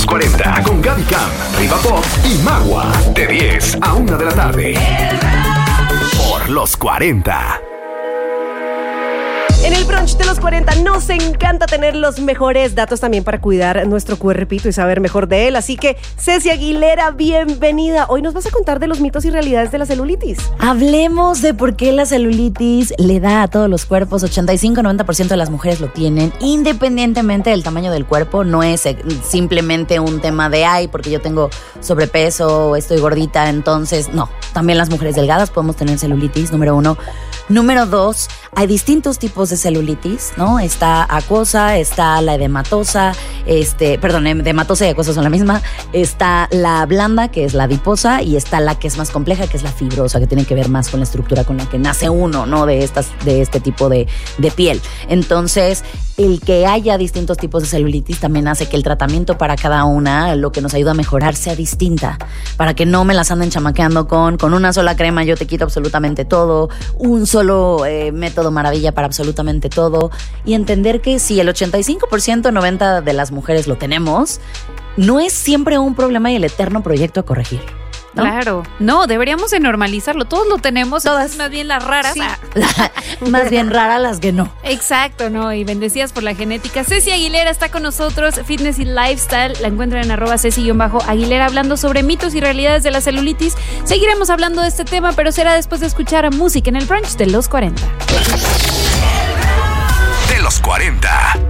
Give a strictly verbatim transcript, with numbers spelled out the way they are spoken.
cuarenta con Gaby Cam, Riva Pop y Magua. De diez a una de la tarde. Por los cuarenta. En el brunch de los cuarenta nos encanta tener los mejores datos también para cuidar nuestro cuerpito y saber mejor de él. Así que, Ceci Aguilera, bienvenida. Hoy nos vas a contar de los mitos y realidades de la celulitis. Hablemos de por qué la celulitis le da a todos los cuerpos. ochenta y cinco a noventa por ciento de las mujeres lo tienen, independientemente del tamaño del cuerpo. No es simplemente un tema de, ay, porque yo tengo sobrepeso o estoy gordita, entonces, no. También las mujeres delgadas podemos tener celulitis, número uno. Número dos, hay distintos tipos de celulitis, ¿no? Está acuosa, está la edematosa, este, perdón, edematosa y acuosa son la misma. Está la blanda, que es la adiposa, y está la que es más compleja, que es la fibrosa, que tiene que ver más con la estructura con la que nace uno, ¿no? De estas, de este tipo de, de piel. Entonces, el que haya distintos tipos de celulitis también hace que el tratamiento para cada una, lo que nos ayuda a mejorar, sea distinta. Para que no me las anden chamaqueando con, con una sola crema yo te quito absolutamente todo, un solo eh, método maravilla para absolutamente todo, y entender que si el ochenta y cinco por ciento, noventa por ciento de las mujeres lo tenemos, no es siempre un problema y el eterno proyecto a corregir, ¿no? Claro, no, deberíamos de normalizarlo, todos lo tenemos, todas, más bien las raras. Sí. Ah. Más bien raras las que no. Exacto, ¿no? Y bendecidas por la genética. Ceci Aguilera está con nosotros, fitness y lifestyle, la encuentran en arroba Ceci-Aguilera, hablando sobre mitos y realidades de la celulitis. Seguiremos hablando de este tema, pero será después de escuchar a música en el brunch de los cuarenta. De los cuarenta.